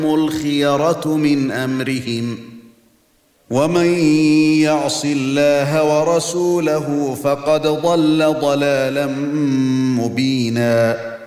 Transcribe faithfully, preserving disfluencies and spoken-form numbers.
الخيرة من أمرهم ومن يعص الله ورسوله فقد ضل ضلالا مبينا